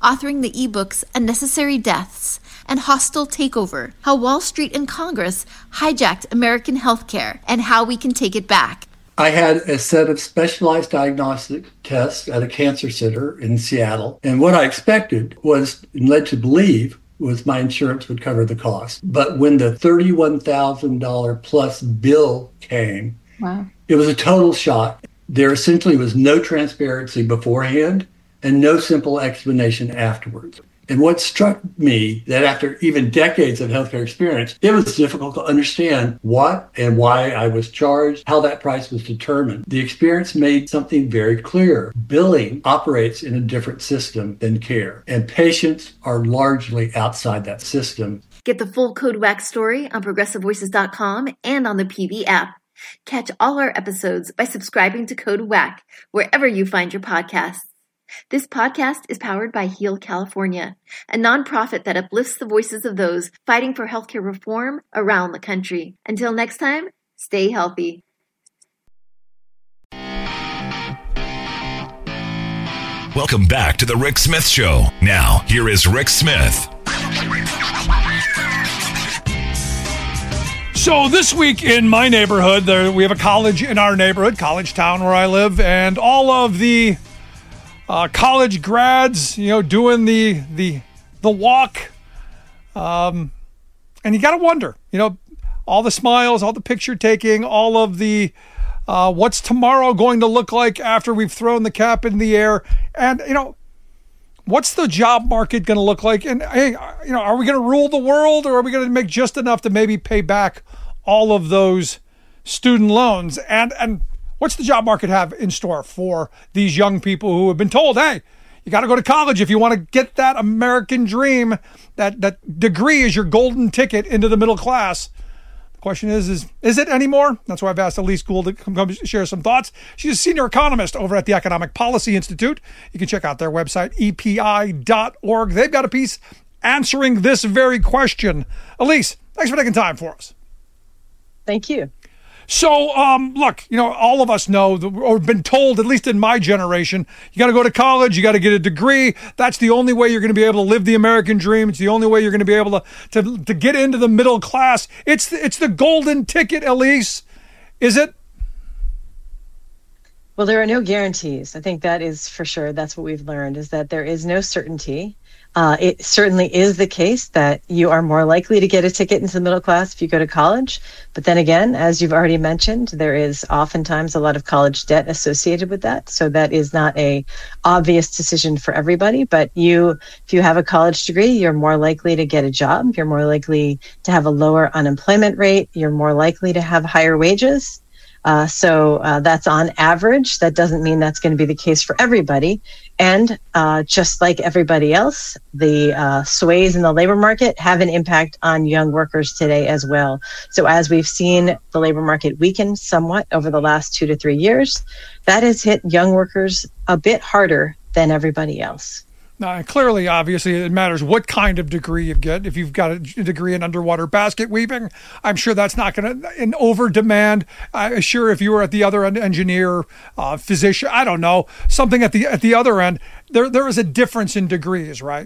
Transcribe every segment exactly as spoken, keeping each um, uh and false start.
authoring the ebooks Unnecessary Deaths and Hostile Takeover, How Wall Street and Congress Hijacked American Healthcare and How We Can Take It Back. I had a set of specialized diagnostic tests at a cancer center in Seattle. And what I expected was, and led to believe, was my insurance would cover the cost. But when the thirty-one thousand dollars plus bill came, wow. It was a total shock. There essentially was no transparency beforehand and no simple explanation afterwards. And what struck me, that after even decades of healthcare experience, it was difficult to understand what and why I was charged, how that price was determined. The experience made something very clear. Billing operates in a different system than care, and patients are largely outside that system. Get the full Code W A C story on progressive voices dot com and on the P B app. Catch all our episodes by subscribing to Code W A C wherever you find your podcasts. This podcast is powered by Heal California, a nonprofit that uplifts the voices of those fighting for healthcare reform around the country. Until next time, stay healthy. Welcome back to The Rick Smith Show. Now, here is Rick Smith. So this week in my neighborhood, there, we have a college in our neighborhood, College Town where I live, and all of the Uh, college grads, you know, doing the the the walk, um, and you got to wonder, you know, all the smiles, all the picture taking, all of the uh, what's tomorrow going to look like after we've thrown the cap in the air, and you know, what's the job market going to look like? And hey, you know, are we going to rule the world, or are we going to make just enough to maybe pay back all of those student loans? And and what's the job market have in store for these young people who have been told, hey, you got to go to college if you want to get that American dream, that that degree is your golden ticket into the middle class. The question is, is, is it anymore? That's why I've asked Elise Gould to come, come share some thoughts. She's a senior economist over at the Economic Policy Institute. You can check out their website, E P I dot org. They've got a piece answering this very question. Elise, thanks for taking time for us. Thank you. So, um, look, you know, all of us know, or been told, at least in my generation, you got to go to college, you got to get a degree. That's the only way you're going to be able to live the American dream. It's the only way you're going to be able to to, to get into the middle class. It's the, it's the golden ticket, Elise. Is it? Well, there are no guarantees. I think that is for sure. That's what we've learned, is that there is no certainty. Uh, it certainly is the case that you are more likely to get a ticket into the middle class if you go to college. But then again, as you've already mentioned, there is oftentimes a lot of college debt associated with that. So that is not a obvious decision for everybody. But you, if you have a college degree, you're more likely to get a job. You're more likely to have a lower unemployment rate. You're more likely to have higher wages. Uh, so uh, that's on average. That doesn't mean that's going to be the case for everybody. And uh, just like everybody else, the uh, sways in the labor market have an impact on young workers today as well. So as we've seen the labor market weaken somewhat over the last two to three years, that has hit young workers a bit harder than everybody else. Now, clearly, obviously, it matters what kind of degree you get. If you've got a degree in underwater basket weaving, I'm sure that's not going to, in over demand. I'm sure if you were at the other end, engineer, uh, physician, I don't know, something at the at the other end, there there is a difference in degrees, right?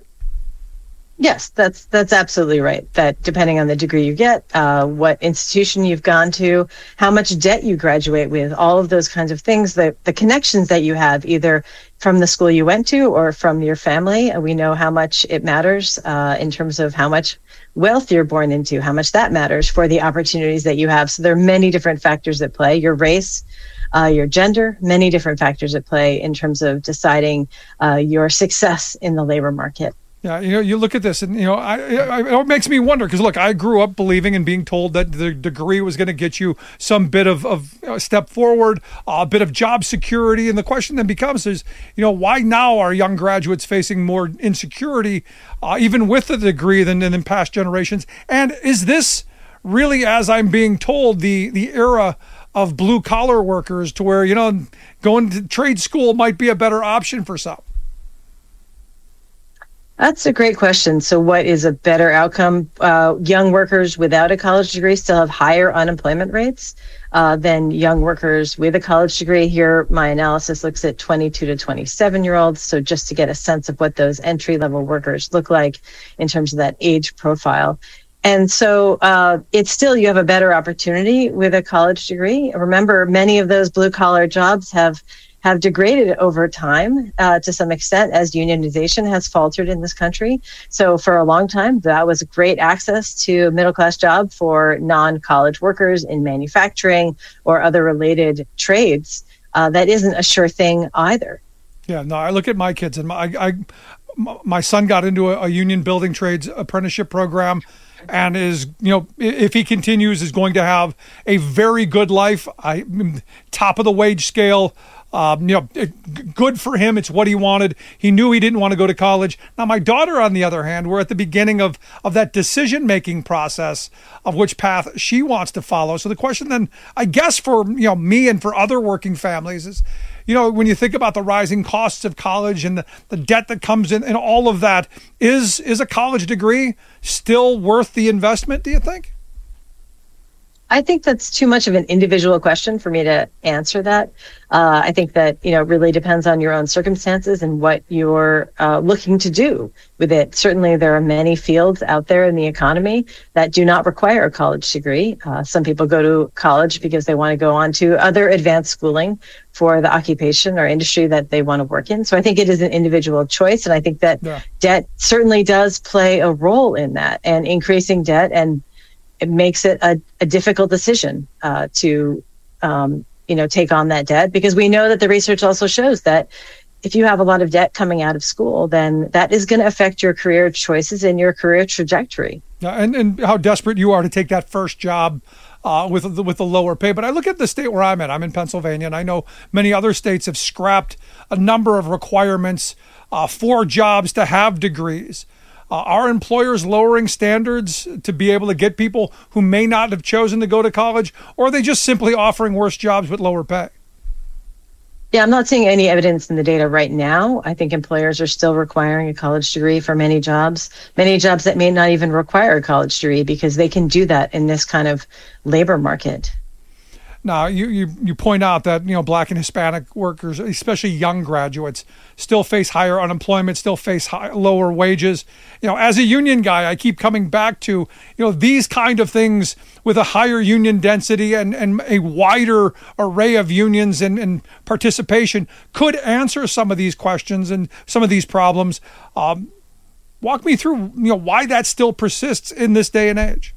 Yes, that's that's absolutely right. That depending on the degree you get, uh, what institution you've gone to, how much debt you graduate with, all of those kinds of things, the, the connections that you have either from the school you went to or from your family. We know how much it matters uh, in terms of how much wealth you're born into, how much that matters for the opportunities that you have. So there are many different factors at play. Your race, uh, your gender, many different factors at play in terms of deciding uh, your success in the labor market. Yeah, you know, you look at this and, you know, I, I, it makes me wonder because, look, I grew up believing and being told that the degree was going to get you some bit of, of a step forward, a bit of job security. And the question then becomes is, you know, why now are young graduates facing more insecurity, uh, even with the degree than, than in past generations? And is this really, as I'm being told, the, the era of blue collar workers to where, you know, going to trade school might be a better option for some? That's a great question. So what is a better outcome? Uh, young workers without a college degree still have higher unemployment rates uh, than young workers with a college degree. Here, my analysis looks at twenty-two to twenty-seven year olds. So just to get a sense of what those entry level workers look like in terms of that age profile. And so uh, it's still, you have a better opportunity with a college degree. Remember, many of those blue collar jobs have have degraded over time uh, to some extent as unionization has faltered in this country. So for a long time, that was great access to a middle-class job for non-college workers in manufacturing or other related trades. Uh, that isn't a sure thing either. Yeah, no, I look at my kids, and my I, my son got into a, a union building trades apprenticeship program, and is, you know, if he continues, is going to have a very good life. I top of the wage scale. Um, you know, good for him. It's what he wanted. He knew he didn't want to go to college. Now, my daughter, on the other hand, we're at the beginning of, of that decision-making process of which path she wants to follow. So the question then, I guess, for, you know, me and for other working families is, you know, when you think about the rising costs of college and the, the debt that comes in and all of that, is, is a college degree still worth the investment, do you think? I think that's too much of an individual question for me to answer that. Uh, I think that, you know, it really depends on your own circumstances and what you're uh, looking to do with it. Certainly, there are many fields out there in the economy that do not require a college degree. Uh, some people go to college because they want to go on to other advanced schooling for the occupation or industry that they want to work in. So I think it is an individual choice. And I think that yeah. debt certainly does play a role in that, and increasing debt, and it makes it a, a difficult decision uh, to, um, you know, take on that debt, because we know that the research also shows that if you have a lot of debt coming out of school, then that is going to affect your career choices and your career trajectory. Yeah, and, and how desperate you are to take that first job uh, with the, with the lower pay. But I look at the state where I'm in. I'm in Pennsylvania, and I know many other states have scrapped a number of requirements uh, for jobs to have degrees. Uh, are employers lowering standards to be able to get people who may not have chosen to go to college, or are they just simply offering worse jobs with lower pay? Yeah, I'm not seeing any evidence in the data right now. I think employers are still requiring a college degree for many jobs, many jobs that may not even require a college degree, because they can do that in this kind of labor market. Now, you, you, you point out that, you know, Black and Hispanic workers, especially young graduates, still face higher unemployment, still face high, lower wages. You know, as a union guy, I keep coming back to, you know, these kind of things with a higher union density and, and a wider array of unions and, and participation could answer some of these questions and some of these problems. Um, walk me through, you know, why that still persists in this day and age.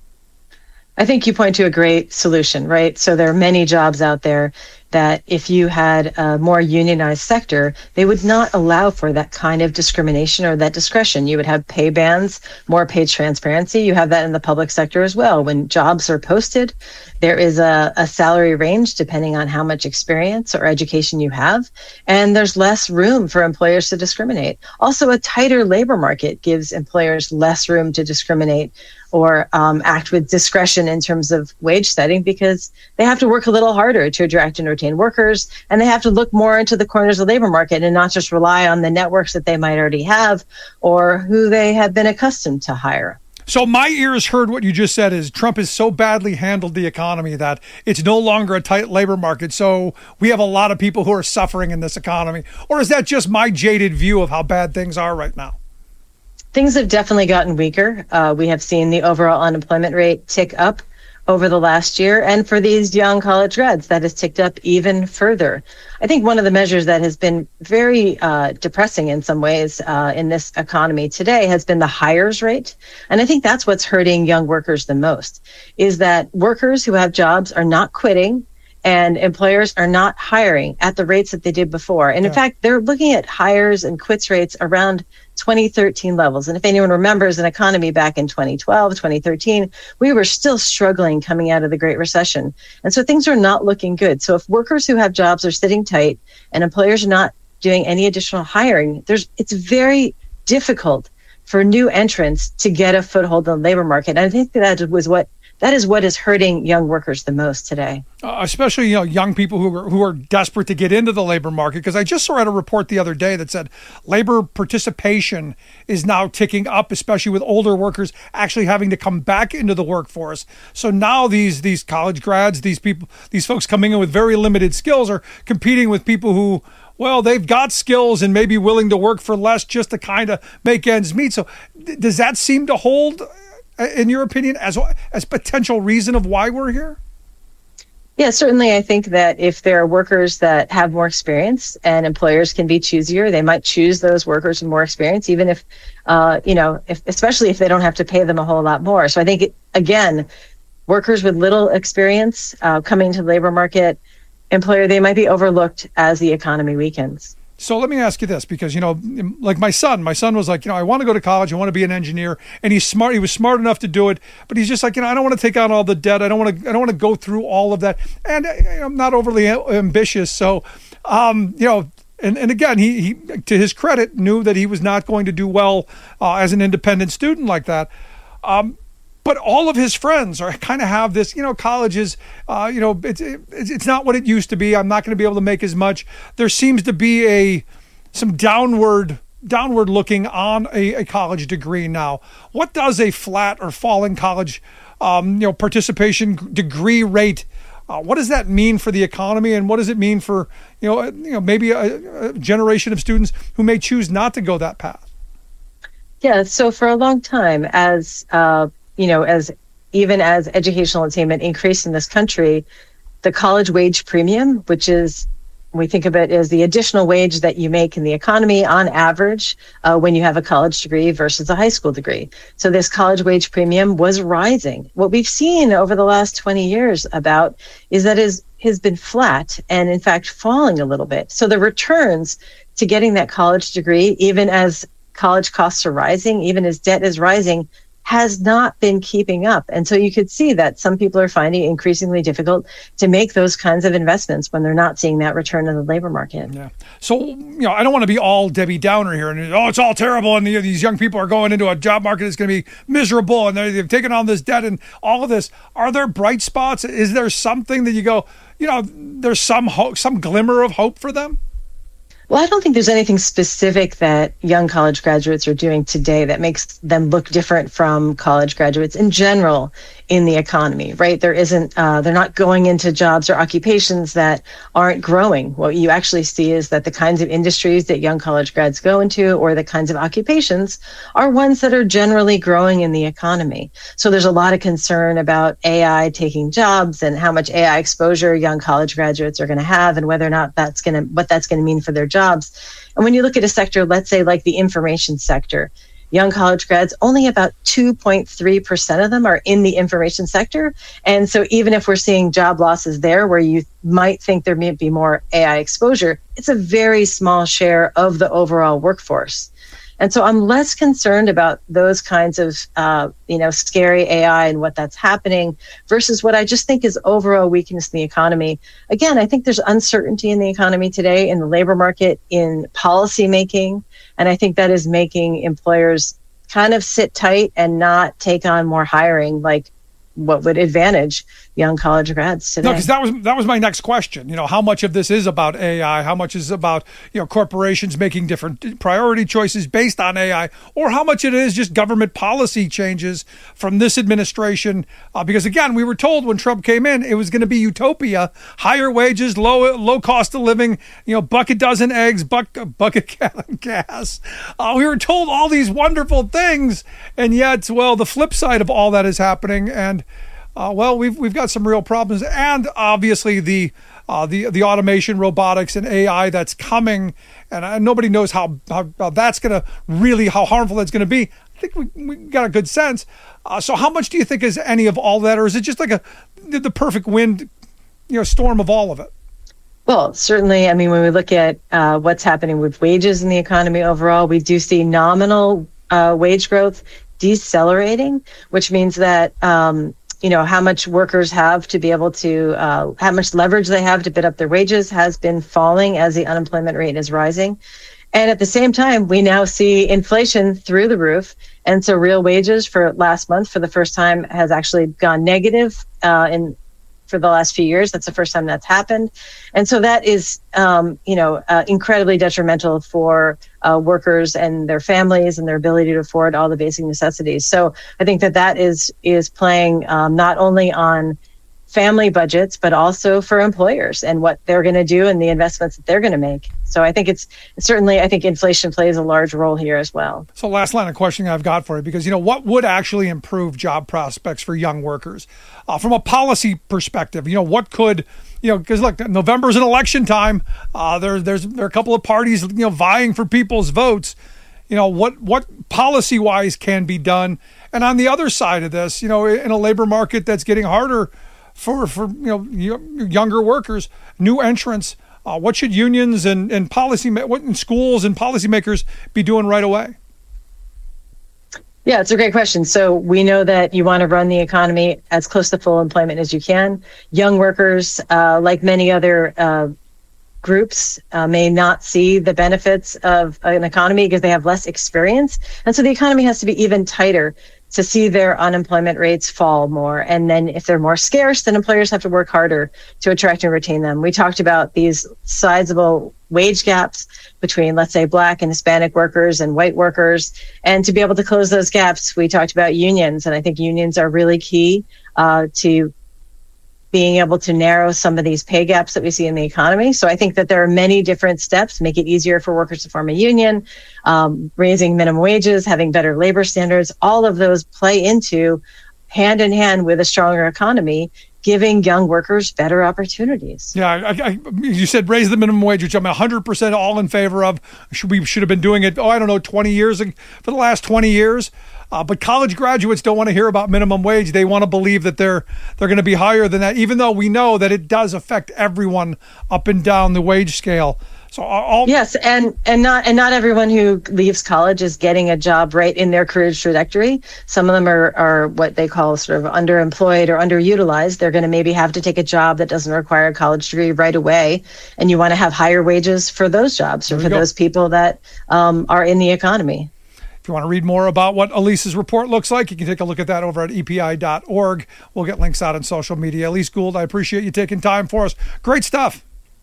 I think you point to a great solution, right? So there are many jobs out there that if you had a more unionized sector, they would not allow for that kind of discrimination or that discretion. You would have pay bands, more pay transparency. You have that in the public sector as well. When jobs are posted, there is a, a salary range depending on how much experience or education you have, and there's less room for employers to discriminate. Also, a tighter labor market gives employers less room to discriminate or um, act with discretion in terms of wage setting, because they have to work a little harder to attract and retain workers, and they have to look more into the corners of the labor market and not just rely on the networks that they might already have or who they have been accustomed to hire. So my ears heard what you just said is Trump has so badly handled the economy that it's no longer a tight labor market. So we have a lot of people who are suffering in this economy. Or is that just my jaded view of how bad things are right now? Things have definitely gotten weaker. Uh, we have seen the overall unemployment rate tick up over the last year. And for these young college grads, that has ticked up even further. I think one of the measures that has been very uh, depressing in some ways uh, in this economy today has been the hires rate. And I think that's what's hurting young workers the most, is that workers who have jobs are not quitting, and employers are not hiring at the rates that they did before. And in yeah. fact, they're looking at hires and quits rates around twenty thirteen levels. And if anyone remembers an economy back in twenty twelve, twenty thirteen, we were still struggling coming out of the Great Recession. And so things are not looking good. So if workers who have jobs are sitting tight and employers are not doing any additional hiring, there's it's very difficult for new entrants to get a foothold in the labor market. And I think that was what that is what is hurting young workers the most today. Uh, especially, you know, young people who are, who are desperate to get into the labor market. Because I just saw a report the other day that said labor participation is now ticking up, especially with older workers actually having to come back into the workforce. So now these these college grads, these people, these folks coming in with very limited skills are competing with people who, well, they've got skills and may be willing to work for less just to kind of make ends meet. So th- does that seem to hold, in your opinion, as as potential reason of why we're here? Yeah, certainly. I think that if there are workers that have more experience and employers can be choosier, they might choose those workers with more experience, even if, uh, you know, if, especially if they don't have to pay them a whole lot more. So I think, it, again, workers with little experience uh, coming to the labor market, employer, they might be overlooked as the economy weakens. So let me ask you this, because, you know, like my son, my son was like, you know, I want to go to college. I want to be an engineer. And he's smart. He was smart enough to do it. But he's just like, you know, I don't want to take on all the debt. I don't want to I don't want to go through all of that. And I'm not overly ambitious. So, um, you know, and, and again, he, he, to his credit, knew that he was not going to do well uh, as an independent student like that. Um, But all of his friends are kind of have this, you know, college is, uh, you know, it's it's it's not what it used to be. I'm not going to be able to make as much. There seems to be a some downward downward looking on a, a college degree now. What does a flat or falling college, um, you know, participation degree rate? Uh, what does that mean for the economy, and what does it mean for, you know, you know, maybe a, a generation of students who may choose not to go that path? Yeah. So for a long time, as uh, you know, as even as educational attainment increased in this country, the college wage premium, which is, we think of it as the additional wage that you make in the economy on average uh, when you have a college degree versus a high school degree. So this college wage premium was rising. What we've seen over the last twenty years about is that it has been flat and in fact falling a little bit. So the returns to getting that college degree, even as college costs are rising, even as debt is rising, has not been keeping up. And so you could see that some people are finding it increasingly difficult to make those kinds of investments when they're not seeing that return in the labor market. Yeah. So, you know, I don't want to be all Debbie Downer here and, oh, it's all terrible. And you know, these young people are going into a job market that's going to be miserable and they've taken on this debt and all of this. Are there bright spots? Is there something that you go, you know, there's some hope, some glimmer of hope for them? Well, I don't think there's anything specific that young college graduates are doing today that makes them look different from college graduates in general in the economy, right? There isn't, uh, they're not going into jobs or occupations that aren't growing. What you actually see is that the kinds of industries that young college grads go into or the kinds of occupations are ones that are generally growing in the economy. So there's a lot of concern about A I taking jobs and how much A I exposure young college graduates are going to have and whether or not that's going to, what that's going to mean for their jobs. And when you look at a sector, let's say like the information sector, young college grads, only about two point three percent of them are in the information sector. And so even if we're seeing job losses there where you might think there may be more A I exposure, it's a very small share of the overall workforce. And so I'm less concerned about those kinds of, uh, you know, scary A I and what that's happening versus what I just think is overall weakness in the economy. Again, I think there's uncertainty in the economy today, in the labor market, in policy making. And I think that is making employers kind of sit tight and not take on more hiring, like what would advantage young college grads today. No, because that was that was my next question. You know, how much of this is about A I? How much is about, you know, corporations making different priority choices based on A I, or how much it is just government policy changes from this administration? Uh, because again, we were told when Trump came in, it was going to be utopia: higher wages, low low cost of living, you know, buck a dozen eggs, buck buck a gallon gas. Uh, we were told all these wonderful things, and yet, well, the flip side of all that is happening, and Uh, well, we've we've got some real problems, and obviously the uh, the the automation, robotics, and A I that's coming, and uh, nobody knows how, how, how that's going to really how harmful that's going to be. I think we we got a good sense. Uh, so, how much do you think is any of all that, or is it just like a the perfect wind, you know, storm of all of it? Well, certainly. I mean, when we look at uh, what's happening with wages in the economy overall, we do see nominal uh, wage growth decelerating, which means that. Um, you know, how much workers have to be able to, uh, how much leverage they have to bid up their wages has been falling as the unemployment rate is rising. And at the same time, we now see inflation through the roof. And so real wages for last month, for the first time, has actually gone negative uh, in for the last few years. That's the first time that's happened. And so that is, um, you know, uh, incredibly detrimental for uh, workers and their families and their ability to afford all the basic necessities. So I think that that is is playing um, not only on family budgets, but also for employers and what they're going to do and the investments that they're going to make. So I think it's certainly, I think inflation plays a large role here as well. So last line of questioning I've got for you, because, you know, what would actually improve job prospects for young workers uh, from a policy perspective? You know, what could, you know, because look, November is an election time. Uh, there, there's there are a couple of parties, you know, vying for people's votes. You know, what what policy wise can be done? And on the other side of this, you know, in a labor market that's getting harder for, for you know, younger workers, new entrants, uh, what should unions and, and policy, what in schools and policymakers be doing right away? Yeah, it's a great question. So we know that you want to run the economy as close to full employment as you can. Young workers, uh, like many other uh, groups, uh, may not see the benefits of an economy because they have less experience. And so the economy has to be even tighter to see their unemployment rates fall more. And then if they're more scarce, then employers have to work harder to attract and retain them. We talked about these sizable wage gaps between, let's say, Black and Hispanic workers and white workers. And to be able to close those gaps, we talked about unions. And I think unions are really key uh, to being able to narrow some of these pay gaps that we see in the economy. So I think that there are many different steps, make it easier for workers to form a union, um, raising minimum wages, having better labor standards. All of those play into hand in hand with a stronger economy, giving young workers better opportunities. Yeah, I, I, you said raise the minimum wage, which I'm one hundred percent all in favor of. Should, we should have been doing it, oh, I don't know, twenty years, for the last twenty years. Uh, but college graduates don't want to hear about minimum wage. They want to believe that they're they're going to be higher than that, even though we know that it does affect everyone up and down the wage scale. So all yes, and and not and not everyone who leaves college is getting a job right in their career trajectory. Some of them are are what they call sort of underemployed or underutilized. They're going to maybe have to take a job that doesn't require a college degree right away, and you want to have higher wages for those jobs or for go. those people that um, are in the economy. If you want to read more about what Elise's report looks like, you can take a look at that over at E P I dot org. We'll get links out on social media. Elise Gould, I appreciate you taking time for us. Great stuff.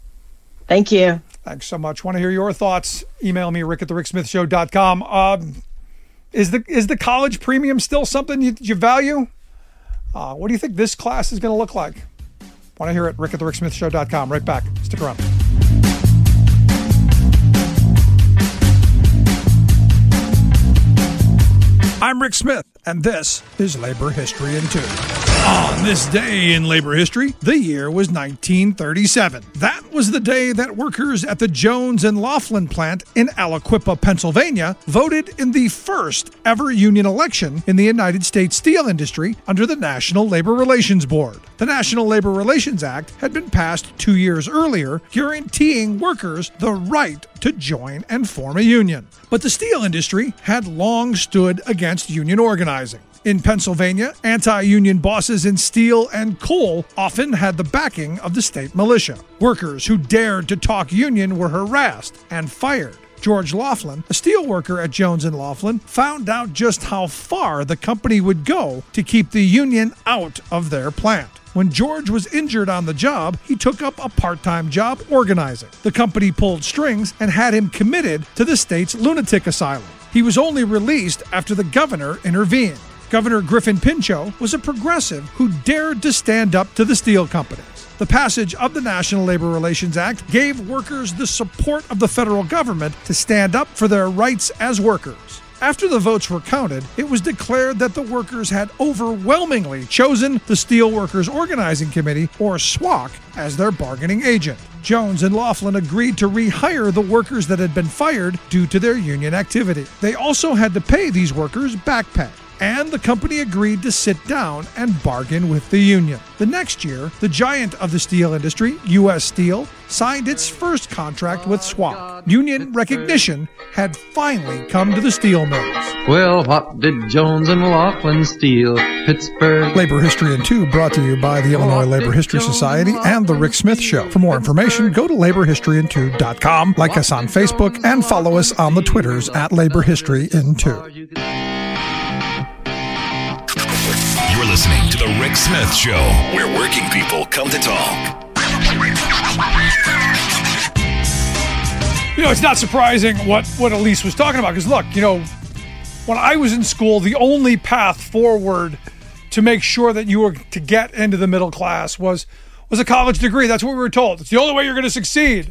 Thank you. Thanks so much. Want to hear your thoughts? Email me, rick at the rick smith show dot com. Um, is the is the college premium still something you, you value? Uh, what do you think this class is going to look like? Want to hear it? rick at the rick smith show dot com. Right back. Stick around. I'm Rick Smith, and this is Labor History in Two. On this day in labor history, the year was nineteen thirty-seven. That was the day that workers at the Jones and Laughlin plant in Aliquippa, Pennsylvania, voted in the first ever union election in the United States steel industry under the National Labor Relations Board. The National Labor Relations Act had been passed two years earlier, guaranteeing workers the right to join and form a union. But the steel industry had long stood against union organizing. In Pennsylvania, anti-union bosses in steel and coal often had the backing of the state militia. Workers who dared to talk union were harassed and fired. George Laughlin, a steel worker at Jones and Laughlin, found out just how far the company would go to keep the union out of their plant. When George was injured on the job, he took up a part-time job organizing. The company pulled strings and had him committed to the state's lunatic asylum. He was only released after the governor intervened. Governor Griffin Pinchot was a progressive who dared to stand up to the steel companies. The passage of the National Labor Relations Act gave workers the support of the federal government to stand up for their rights as workers. After the votes were counted, it was declared that the workers had overwhelmingly chosen the Steelworkers Organizing Committee, or S W O C, as their bargaining agent. Jones and Laughlin agreed to rehire the workers that had been fired due to their union activity. They also had to pay these workers back pay. and the company agreed to sit down and bargain with the union. The next year, the giant of the steel industry, U S Steel, signed its first contract with Swamp. Union recognition had finally come to the steel mills. Well, what did Jones and Laughlin steal? Pittsburgh. Labor History in Two, brought to you by the Illinois Labor History Society and The Rick Smith Show. For more information, go to labor history in two dot com, like us on Facebook, and follow us on the Twitters at Labor History in Two. You're listening to The Rick Smith Show, where working people come to talk. You know, it's not surprising what, what Elise was talking about, because look, you know, when I was in school, the only path forward to make sure that you were to get into the middle class was was a college degree. That's what we were told. It's the only way you're going to succeed.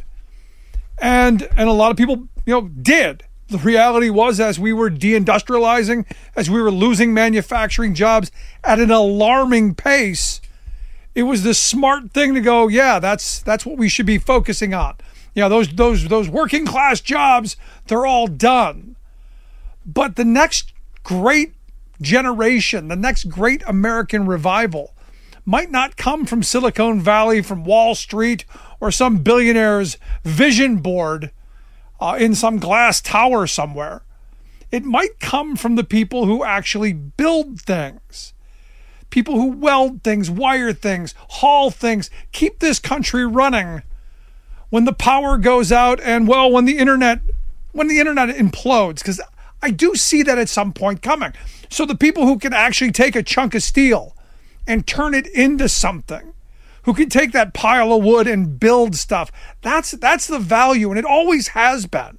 And and a lot of people, you know, did. The reality was, as we were deindustrializing, as we were losing manufacturing jobs at an alarming pace, it was the smart thing to go, yeah, that's that's what we should be focusing on. You know, those those those working class jobs, they're all done. But the next great generation, the next great American revival might not come from Silicon Valley, from Wall Street, or some billionaire's vision board Uh, in some glass tower somewhere. It might come from the people who actually build things, people who weld things, wire things, haul things, keep this country running when the power goes out and, well, when the internet when the internet implodes, because I do see that at some point coming. So the people who can actually take a chunk of steel and turn it into something, who can take that pile of wood and build stuff. That's that's the value, and it always has been.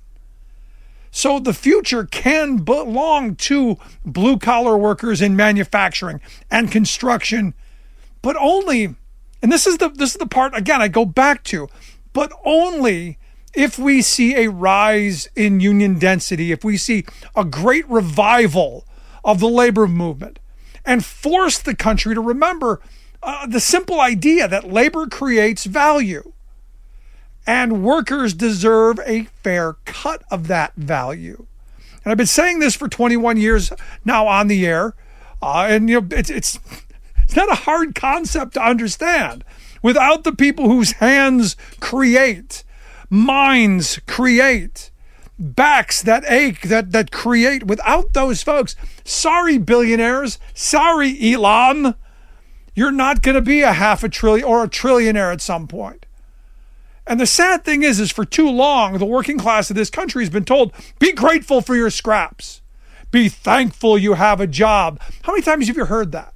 So the future can belong to blue-collar workers in manufacturing and construction, but only, and this is the this is the part, again, I go back to, but only if we see a rise in union density, if we see a great revival of the labor movement, and force the country to remember Uh, the simple idea that labor creates value and workers deserve a fair cut of that value. And I've been saying this for twenty-one years now on the air, uh, and you know it's it's it's not a hard concept to understand. Without the people whose hands create, minds create, backs that ache, that that create, without those folks, sorry billionaires, sorry Elon, you're not going to be a half a trillion or a trillionaire at some point. And the sad thing is, is for too long, the working class of this country has been told, be grateful for your scraps. Be thankful you have a job. How many times have you heard that?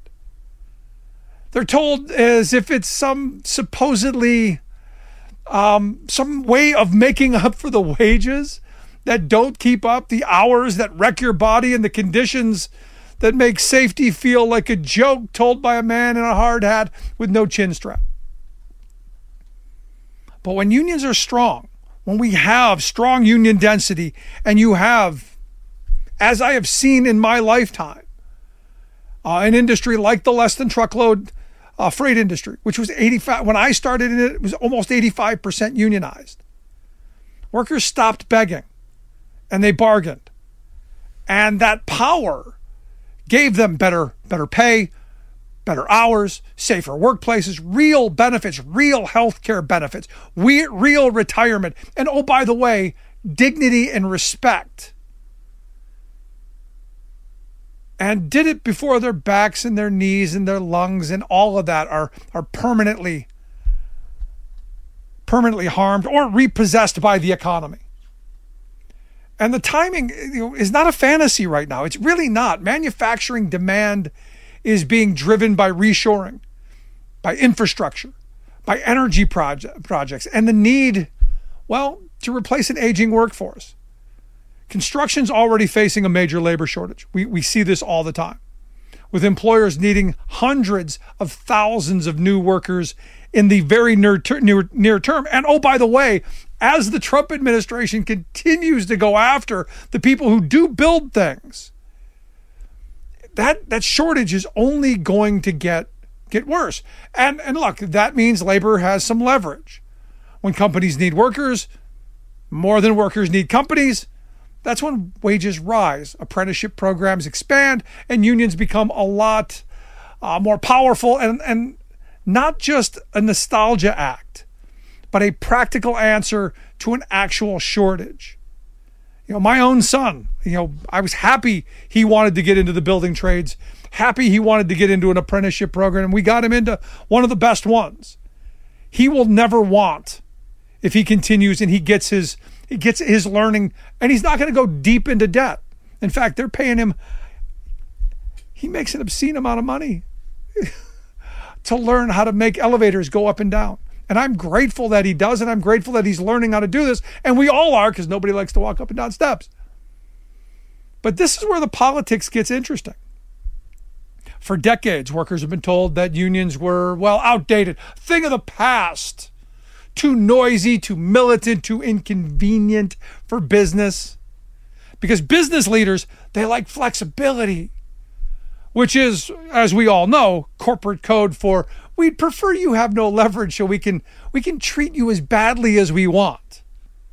They're told as if it's some supposedly um, some way of making up for the wages that don't keep up, the hours that wreck your body, and the conditions that make safety feel like a joke told by a man in a hard hat with no chin strap. But when unions are strong, when we have strong union density, and you have, as I have seen in my lifetime, uh, an industry like the less than truckload uh, freight industry, which was eighty-five, when I started in it, it was almost eighty-five percent unionized. Workers stopped begging and they bargained. And that power gave them better, better pay, better hours, safer workplaces, real benefits, real health care benefits, we, real retirement, and oh, by the way, dignity and respect. And did it before their backs and their knees and their lungs and all of that are, are permanently, permanently harmed or repossessed by the economy. And the timing, you know, is not a fantasy right now. It's really not. Manufacturing demand is being driven by reshoring, by infrastructure, by energy project, projects, and the need, well, to replace an aging workforce. Construction's already facing a major labor shortage. We, we see this all the time, with employers needing hundreds of thousands of new workers in the very near, ter- near, near term. And oh, by the way, as the Trump administration continues to go after the people who do build things, that that shortage is only going to get get worse. And and look, that means labor has some leverage. When companies need workers, more than workers need companies, That's when wages rise, apprenticeship programs expand, and unions become a lot uh, more powerful, and, and not just a nostalgia act, but a practical answer to an actual shortage. You know, my own son, you know, I was happy he wanted to get into the building trades, happy he wanted to get into an apprenticeship program, and we got him into one of the best ones. He will never want, if he continues and he gets his he gets his learning, and he's not going to go deep into debt. In fact, they're paying him, he makes an obscene amount of money to learn how to make elevators go up and down. And I'm grateful that he does, and I'm grateful that he's learning how to do this. And we all are, because nobody likes to walk up and down steps. But this is where the politics gets interesting. For decades, workers have been told that unions were, well, outdated, thing of the past, too noisy, too militant, too inconvenient for business. Because business leaders, they like flexibility, which is, as we all know, corporate code for we'd prefer you have no leverage so we can we can treat you as badly as we want.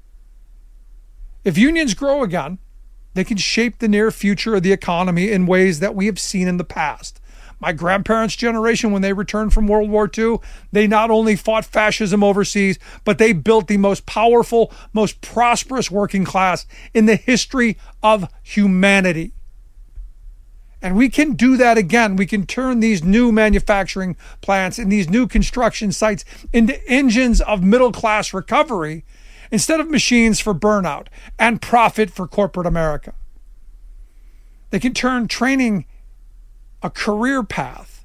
If unions grow again, they can shape the near future of the economy in ways that we have seen in the past. My grandparents' generation, when they returned from World War Two, they not only fought fascism overseas, but they built the most powerful, most prosperous working class in the history of humanity. And we can do that again. We can turn these new manufacturing plants and these new construction sites into engines of middle-class recovery instead of machines for burnout and profit for corporate America. They can turn training a career path,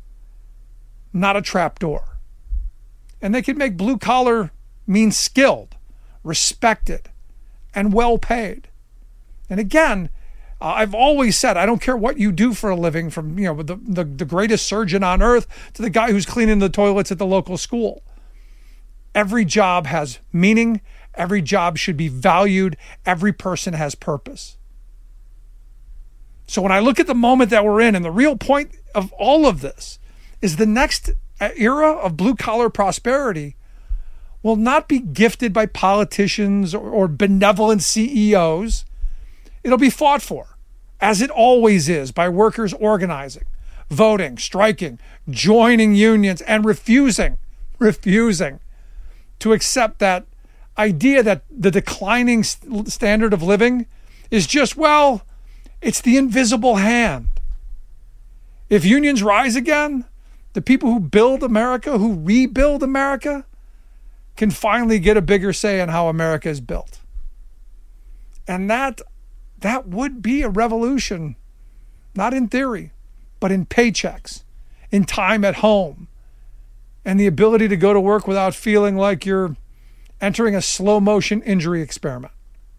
not a trapdoor. And they can make blue collar mean skilled, respected, and well paid. And again, uh, I've always said, I don't care what you do for a living, from you know the, the, the greatest surgeon on earth to the guy who's cleaning the toilets at the local school. Every job has meaning. Every job should be valued. Every person has purpose. So when I look at the moment that we're in, and the real point of all of this is the next era of blue-collar prosperity will not be gifted by politicians or, or benevolent C E Os. It'll be fought for, as it always is, by workers organizing, voting, striking, joining unions, and refusing, refusing to accept that idea that the declining standard of living is just, well, it's the invisible hand. If unions rise again, the people who build America, who rebuild America, can finally get a bigger say in how America is built. And that, that would be a revolution, not in theory, but in paychecks, in time at home, and the ability to go to work without feeling like you're entering a slow motion injury experiment.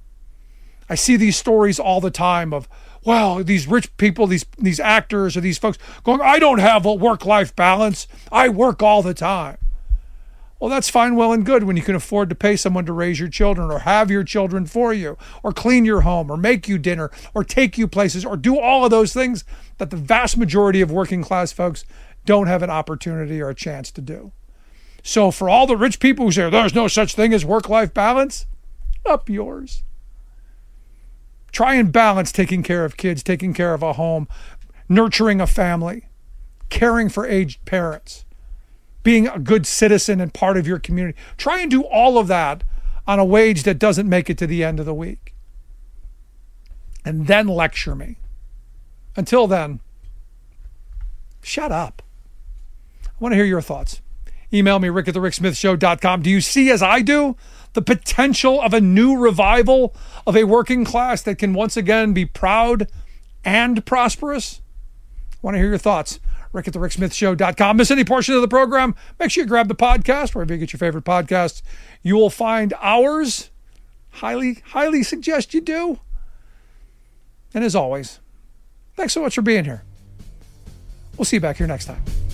I see these stories all the time of, wow, these rich people, these these actors or these folks going, I don't have a work-life balance. I work all the time. Well, that's fine, well, and good when you can afford to pay someone to raise your children or have your children for you or clean your home or make you dinner or take you places or do all of those things that the vast majority of working class folks don't have an opportunity or a chance to do. So for all the rich people who say there's no such thing as work-life balance, up yours. Try and balance taking care of kids, taking care of a home, nurturing a family, caring for aged parents, being a good citizen and part of your community. Try and do all of that on a wage that doesn't make it to the end of the week. And then lecture me. Until then, shut up. I want to hear your thoughts. Email me, rick at the rick smith show dot com. Do you see, as I do, the potential of a new revival of a working class that can once again be proud and prosperous? I want to hear your thoughts. rick at the rick smith show dot com. Miss any portion of the program? Make sure you grab the podcast wherever you get your favorite podcasts. You will find ours. Highly, highly suggest you do. And as always, thanks so much for being here. We'll see you back here next time.